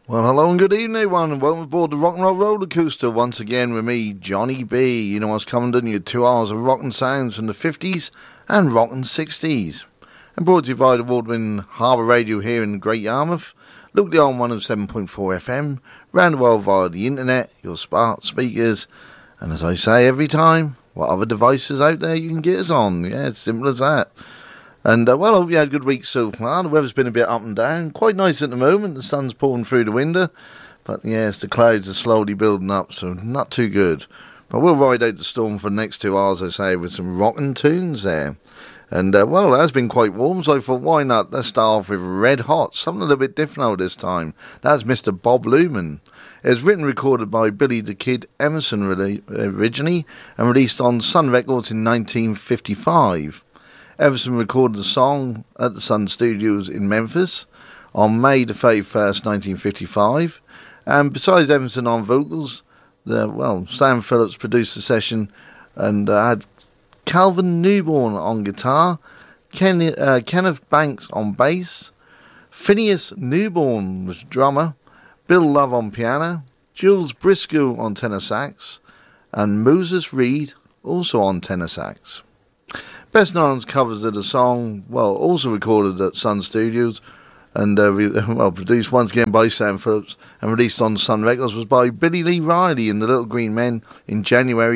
Well, hello and good evening, everyone, and welcome aboard the Rock and Roll Roller Coaster once again with me, Johnny B. You know what's coming, done you? 2 hours of rockin' sounds from the 50s and rockin' 60s. And brought to you by the award-winning Harbour Radio here in Great Yarmouth, locally on 107.4 FM, round the world via the internet, your smart speakers, and as I say every time, what other devices out there you can get us on. Yeah, it's simple as that. And, well, I hope you had a good week so far. The weather's been a bit up and down. Quite nice at the moment. The sun's pouring through the window. But, yes, the clouds are slowly building up, so not too good. But we'll ride out the storm for the next 2 hours, I say, with some rockin' tunes there. And, well, it has been quite warm, so I thought, why not? Let's start off with Red Hot. Something a little bit different this time. That's Mr. Bob Luman. It was written and recorded by Billy the Kid Emerson originally and released on Sun Records in 1955. Everson recorded the song at the Sun Studios in Memphis on May the 31st, 1955. And besides Everson on vocals, Sam Phillips produced the session and had Calvin Newborn on guitar, Kenneth Banks on bass, Phineas Newborn was drummer, Bill Love on piano, Jules Briscoe on tenor sax, and Moses Reed also on tenor sax. Best known covers of the song, also recorded at Sun Studios and produced once again by Sam Phillips and released on Sun Records, was by Billy Lee Riley and the Little Green Men in January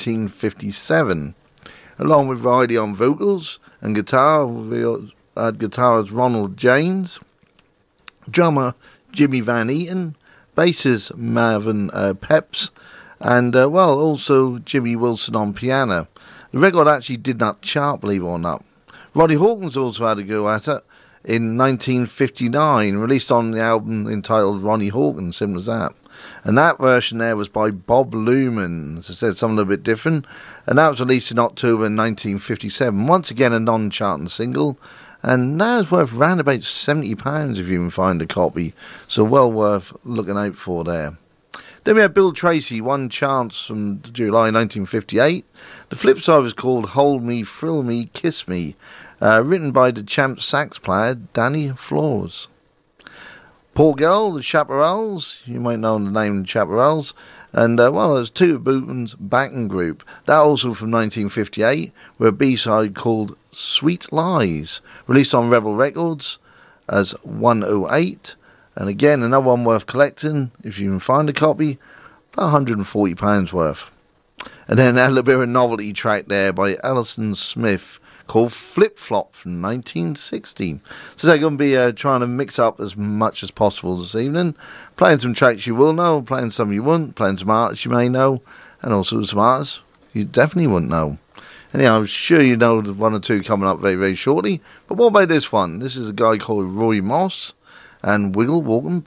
1957. Along with Riley on vocals and guitar, we had guitarist Ronald James, drummer Jimmy Van Eaton, bassist Marvin Peps, and also Jimmy Wilson on piano. The record actually did not chart, believe it or not. Ronnie Hawkins also had a go at it in 1959, released on the album entitled Ronnie Hawkins, simple as that. And that version there was by Bob Luman, as I said, something a bit different. And that was released in October 1957. Once again, a non-charting single. And now it's worth around about £70 if you can find a copy. So well worth looking out for there. Then we had Bill Tracy, One Chance from July 1958. The flip side was called Hold Me, Thrill Me, Kiss Me, written by the champ sax player Danny Flores. Paul Girl, The Chaparrals, you might know the name The Chaparrals, and there's Tuba Booten's backing group. That also from 1958, with a B-side called Sweet Lies, released on Rebel Records as 108. And again, another one worth collecting, if you can find a copy, about £140 worth. And then a little bit of a novelty track there by Alison Smith called Flip Flop from 1960. So they're going to be trying to mix up as much as possible this evening. Playing some tracks you will know, playing some you won't, playing some artists you may know, and also some artists you definitely wouldn't know. Anyhow, I'm sure you know the one or two coming up very, very shortly. But what about this one? This is a guy called Roy Moss and Wiggle Walking